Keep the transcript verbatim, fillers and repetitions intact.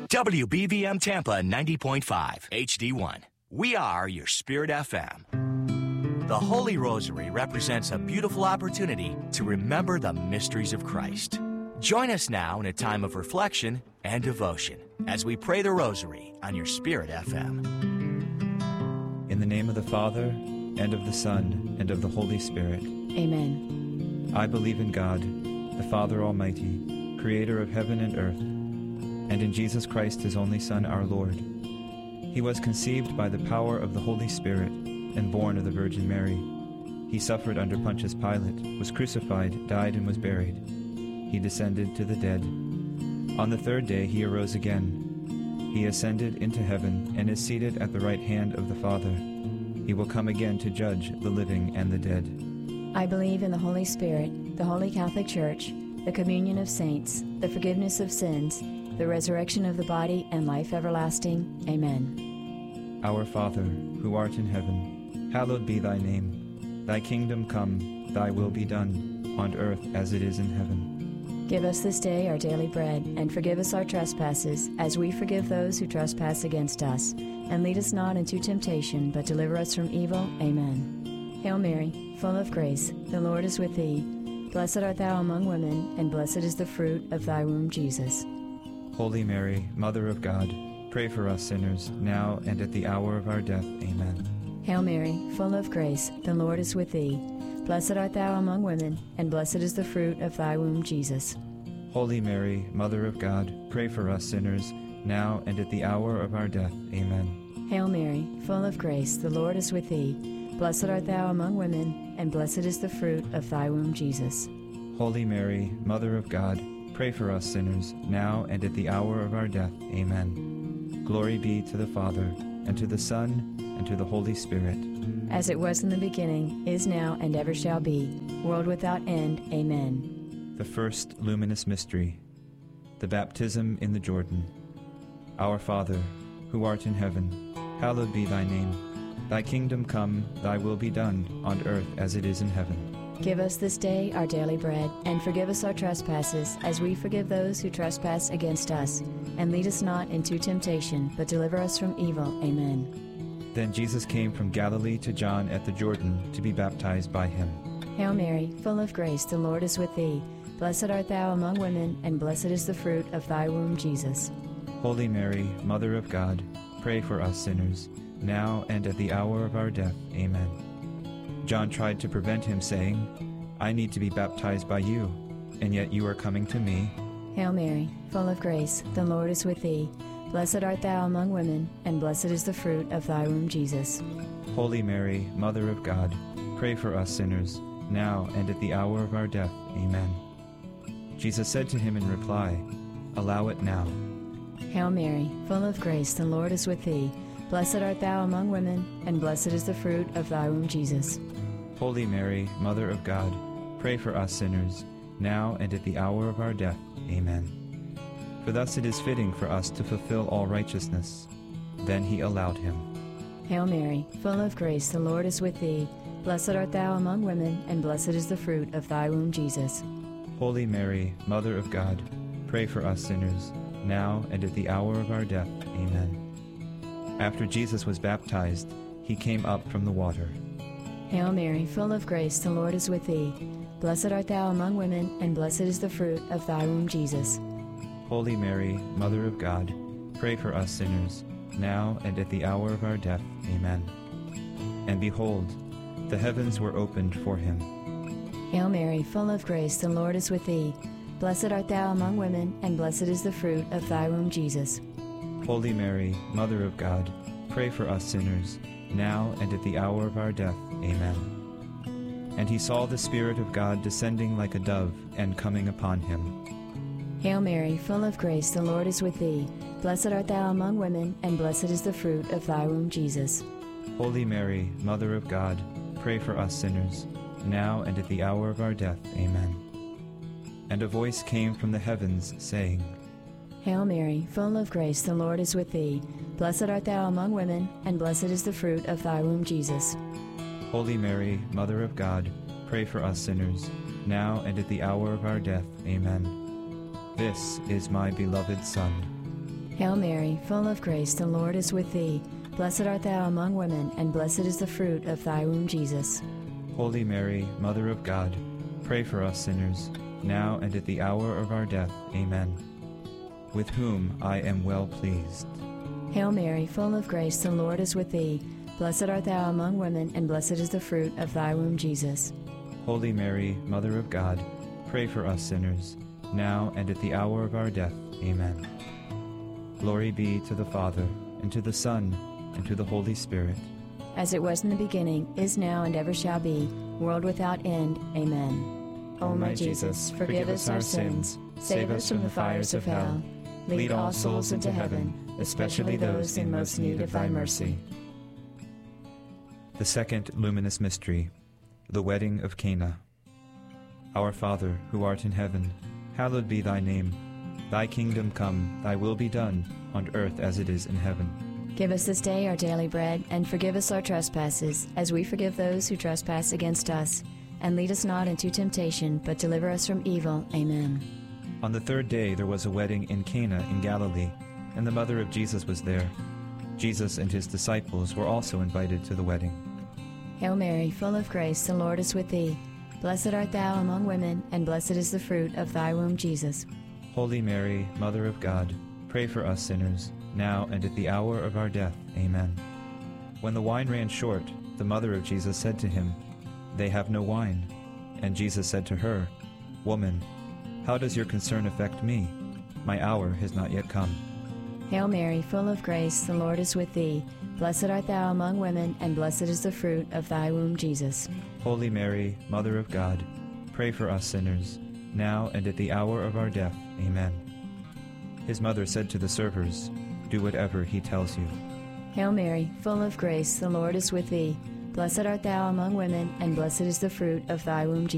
W B V M Tampa ninety point five, H D one. We are your Spirit F M. The Holy Rosary represents a beautiful opportunity to remember the mysteries of Christ. Join us now in a time of reflection and devotion as we pray the Rosary on your Spirit F M. In the name of the Father, and of the Son, and of the Holy Spirit. Amen. I believe in God, the Father Almighty, creator of heaven and earth, and in Jesus Christ, his only Son, our Lord. He was conceived by the power of the Holy Spirit and born of the Virgin Mary. He suffered under Pontius Pilate, was crucified, died, and was buried. He descended to the dead. On the third day he arose again. He ascended into heaven and is seated at the right hand of the Father. He will come again to judge the living and the dead. I believe in the Holy Spirit, the Holy Catholic Church, the communion of saints, the forgiveness of sins, the resurrection of the body, and life everlasting. Amen. Our Father, who art in heaven, hallowed be thy name. Thy kingdom come, thy will be done, on earth as it is in heaven. Give us this day our daily bread, and forgive us our trespasses, as we forgive those who trespass against us. And lead us not into temptation, but deliver us from evil. Amen. Hail Mary, full of grace, the Lord is with thee. Blessed art thou among women, and blessed is the fruit of thy womb, Jesus. Holy Mary, Mother of God, pray for us sinners, now and at the hour of our death. Amen. Hail Mary, full of grace, the Lord is with thee. Blessed art thou among women, and blessed is the fruit of thy womb, Jesus. Holy Mary, Mother of God, pray for us sinners, now and at the hour of our death. Amen. Hail Mary, full of grace, the Lord is with thee. Blessed art thou among women, and blessed is the fruit of thy womb, Jesus. Holy Mary, Mother of God, pray for us sinners, now and at the hour of our death. Amen. Glory be to the Father, and to the Son, and to the Holy Spirit. As it was in the beginning, is now, and ever shall be, world without end. Amen. The first luminous mystery, the baptism in the Jordan. Our Father, who art in heaven, hallowed be thy name. Thy kingdom come, thy will be done, on earth as it is in heaven. Give us this day our daily bread, and forgive us our trespasses, as we forgive those who trespass against us. And lead us not into temptation, but deliver us from evil. Amen. Then Jesus came from Galilee to John at the Jordan to be baptized by him. Hail Mary, full of grace, the Lord is with thee. Blessed art thou among women, and blessed is the fruit of thy womb, Jesus. Holy Mary, Mother of God, pray for us sinners, now and at the hour of our death. Amen. John tried to prevent him, saying, I need to be baptized by you, and yet you are coming to me. Hail Mary, full of grace, the Lord is with thee. Blessed art thou among women, and blessed is the fruit of thy womb, Jesus. Holy Mary, Mother of God, pray for us sinners, now and at the hour of our death. Amen. Jesus said to him in reply, Allow it now. Hail Mary, full of grace, the Lord is with thee. Blessed art thou among women, and blessed is the fruit of thy womb, Jesus. Holy Mary, Mother of God, pray for us sinners, now and at the hour of our death. Amen. For thus it is fitting for us to fulfill all righteousness. Then he allowed him. Hail Mary, full of grace, the Lord is with thee. Blessed art thou among women, and blessed is the fruit of thy womb, Jesus. Holy Mary, Mother of God, pray for us sinners, now and at the hour of our death. Amen. After Jesus was baptized, he came up from the water. Hail Mary, full of grace, the Lord is with thee. Blessed art thou among women, and blessed is the fruit of thy womb, Jesus. Holy Mary, Mother of God, pray for us sinners, now and at the hour of our death. Amen. And behold, the heavens were opened for him. Hail Mary, full of grace, the Lord is with thee. Blessed art thou among women, and blessed is the fruit of thy womb, Jesus. Holy Mary, Mother of God, pray for us sinners, now and at the hour of our death. Amen. And he saw the Spirit of God descending like a dove and coming upon him. Hail Mary, full of grace, the Lord is with thee. Blessed art thou among women, and blessed is the fruit of thy womb, Jesus. Holy Mary, Mother of God, pray for us sinners, now and at the hour of our death. Amen. And a voice came from the heavens, saying, Hail Mary, full of grace, the Lord is with thee. Blessed art thou among women, and blessed is the fruit of thy womb, Jesus. Holy Mary, Mother of God, pray for us sinners, now and at the hour of our death. Amen. This is my beloved Son. Hail Mary, full of grace, the Lord is with thee. Blessed art thou among women, and blessed is the fruit of thy womb, Jesus. Holy Mary, Mother of God, pray for us sinners, now and at the hour of our death. Amen. With whom I am well pleased. Hail Mary, full of grace, the Lord is with thee. Blessed art thou among women, and blessed is the fruit of thy womb, Jesus. Holy Mary, Mother of God, pray for us sinners, now and at the hour of our death. Amen. Glory be to the Father, and to the Son, and to the Holy Spirit. As it was in the beginning, is now, and ever shall be, world without end. Amen. O my Jesus, forgive us our sins, save us from the fires of hell, lead all souls into heaven, especially those in most need of thy mercy. The second luminous mystery, the wedding of Cana. Our Father, who art in heaven, hallowed be thy name. Thy kingdom come, thy will be done, on earth as it is in heaven. Give us this day our daily bread, and forgive us our trespasses, as we forgive those who trespass against us. And lead us not into temptation, but deliver us from evil. Amen. On the third day there was a wedding in Cana in Galilee, and the mother of Jesus was there. Jesus and his disciples were also invited to the wedding. Hail Mary, full of grace, the Lord is with thee. Blessed art thou among women, and blessed is the fruit of thy womb, Jesus. Holy Mary, Mother of God, pray for us sinners, now and at the hour of our death. Amen. When the wine ran short, the mother of Jesus said to him, They have no wine. And Jesus said to her, Woman, how does your concern affect me? My hour has not yet come. Hail Mary, full of grace, the Lord is with thee. Blessed art thou among women, and blessed is the fruit of thy womb, Jesus. Holy Mary, Mother of God, pray for us sinners, now and at the hour of our death. Amen. His mother said to the servers, Do whatever he tells you. Hail Mary, full of grace, the Lord is with thee. Blessed art thou among women, and blessed is the fruit of thy womb, Jesus.